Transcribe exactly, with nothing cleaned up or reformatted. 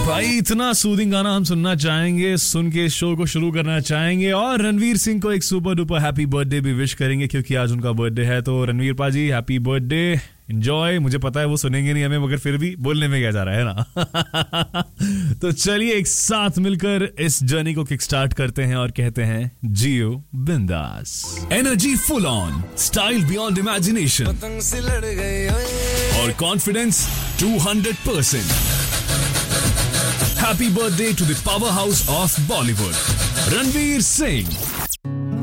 भाई इतना सूदिंग गाना हम सुनना चाहेंगे, सुन के शो को शुरू करना चाहेंगे और रणवीर सिंह को एक सुपर डुपर हैप्पी बर्थडे भी विश करेंगे क्योंकि आज उनका बर्थडे है। तो रणवीर पाजी हैप्पी बर्थडे, एंजॉय। मुझे पता है वो सुनेंगे नहीं हमें, मगर फिर भी बोलने में क्या जा रहा है ना। तो चलिए एक साथ मिलकर इस जर्नी को किक स्टार्ट करते हैं और कहते हैं जियो बिंदास। Energy full on, style beyond imagination और confidence two hundred percent. Happy birthday to the powerhouse of Bollywood, Ranveer Singh.